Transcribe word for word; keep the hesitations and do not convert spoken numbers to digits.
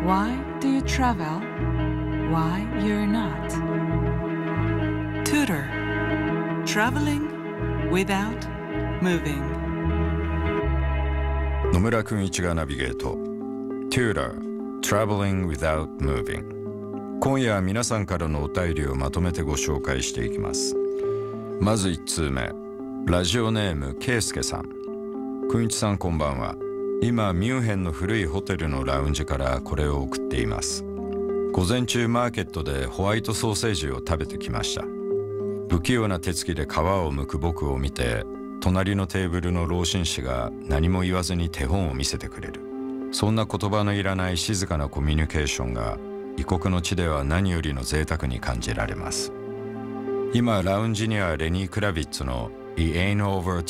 Why do you travel? Why you're not? Tutor. Traveling without moving. 野村君一がナビゲート Tutor Traveling without moving。 今夜は皆さんからのお便りをまとめてご紹介していきます。まずいち通目、ラジオネームケイスケさん。君一さんこんばんは。今ミュンヘンの古いホテルのラウンジからこれを送っています。午前中マーケットでホワイトソーセージを食べてきました。不器用な手つきで皮を剥く僕を見て、隣のテーブルの老紳士が何も言わずに手本を見せてくれる。そんな言葉のいらない静かなコミュニケーションが異国の地では何よりの贅沢に感じられます。今ラウンジにはレニー・クラビッツの It Ain't Over